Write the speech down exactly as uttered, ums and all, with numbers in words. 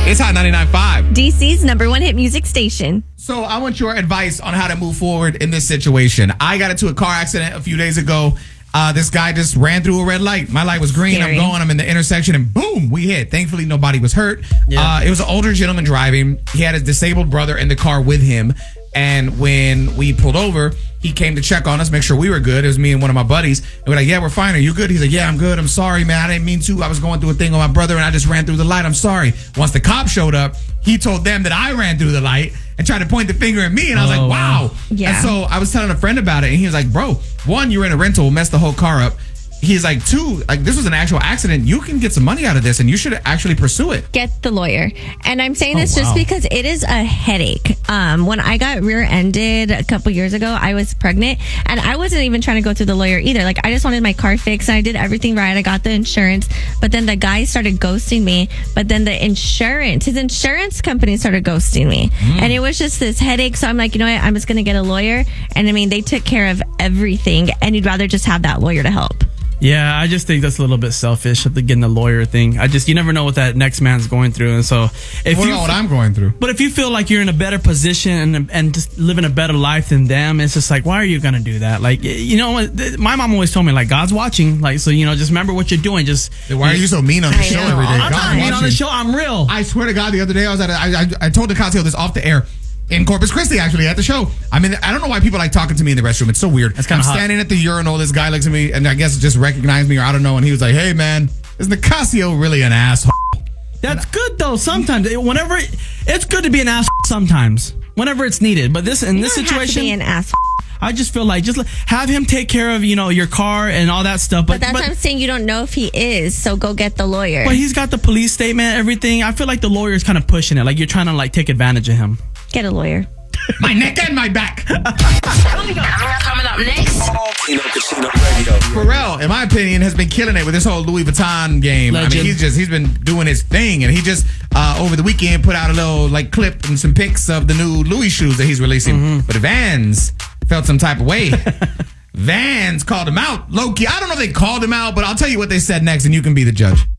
It's Hot ninety-nine point five. D C's number one hit music station. So I want your advice on how to move forward in this situation. I got into a car accident a few days ago. Uh, this guy just ran through a red light. My light was green. Scary. I'm going. I'm in the intersection, and boom, we hit. Thankfully, nobody was hurt. Yeah. Uh, it was an older gentleman driving. He had his disabled brother in the car with him. And when we pulled over, he came to check on us, make sure we were good. It was me and one of my buddies. And we're like, yeah, we're fine. Are you good? He's like, yeah, I'm good. I'm sorry, man. I didn't mean to. I was going through a thing with my brother, and I just ran through the light. I'm sorry. Once the cop showed up, he told them that I ran through the light and tried to point the finger at me. And I was Oh, like, wow. Yeah. And so I was telling a friend about it, and he was like, bro, one, you're in a rental, messed the whole car up. He's like, two, like this was an actual accident. You can get some money out of this, and you should actually pursue it. Get the lawyer. And I'm saying Oh, this wow. just because it is a headache. Um, when I got rear-ended a couple years ago, I was pregnant, and I wasn't even trying to go to the lawyer either. Like, I just wanted my car fixed, and I did everything right. I got the insurance, but then the guy started ghosting me. But then the insurance, his insurance company started ghosting me. Mm. And it was just this headache. So I'm like, you know what? I'm just going to get a lawyer. And I mean, they took care of everything, and you'd rather just have that lawyer to help. Yeah, I just think that's a little bit selfish of the getting the lawyer thing. I just, you never know what that next man's going through. And so if Well, you, know what I'm going through. but if you feel like you're in a better position and, and just living a better life than them, it's just like, why are you going to do that? Like, you know, what, my mom always told me, like, God's watching. Like, so, you know, just remember what you're doing. Just, Why are you so mean on the I show know. every day? I'm God's not being on watching. the show. I'm real. I swear to God, the other day I was at a, I, I, I told DeCasio this off the air in Corpus Christi, actually, at the show. I mean, I don't know why people like talking to me in the restroom. It's so weird. That's kinda I'm hot. standing at the urinal. This guy looks at me and I guess just recognized me or I don't know. And he was like, hey, man, is DeCasio really an asshole? That's good though. Sometimes, whenever it's good to be an ass. Sometimes, whenever it's needed. But this in You this don't have to situation, be an ass. I just feel like just have him take care of, you know, your car and all that stuff. But that's what I'm saying. You don't know if he is, so go get the lawyer. But he's got the police statement, everything. I feel like the lawyer is kind of pushing it. Like you're trying to like take advantage of him. Get a lawyer. My neck and my back. Coming up next. Casino Casino Radio. Pharrell, in my opinion, has been killing it with this whole Louis Vuitton game. I Legend. mean, he's just he's been doing his thing, and he just uh, over the weekend put out a little like clip and some pics of the new Louis shoes that he's releasing. Mm-hmm. But Vans felt some type of way. Vans called him out, low key. I don't know if they called him out, but I'll tell you what they said next, and you can be the judge.